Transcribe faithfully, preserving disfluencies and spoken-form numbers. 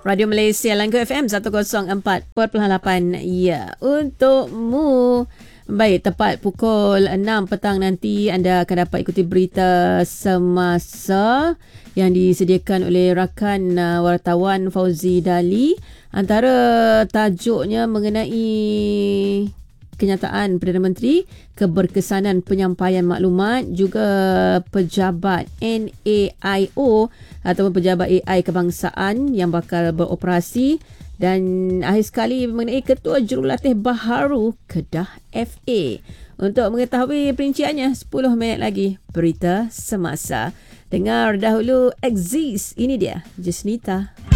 Radio Malaysia Langgo F M seratus empat perpuluhan lapan. Ya, untukmu. Baik, tepat pukul enam petang nanti anda akan dapat ikuti berita semasa yang disediakan oleh rakan uh, wartawan Fauzi Dali. Antara tajuknya mengenai kenyataan Perdana Menteri, keberkesanan penyampaian maklumat, juga pejabat N A I O ataupun pejabat A I kebangsaan yang bakal beroperasi, dan akhir sekali mengenai Ketua Jurulatih Baharu Kedah F A. Untuk mengetahui perinciannya, sepuluh minit lagi berita semasa. Dengar dahulu Exist, ini dia Jusnita.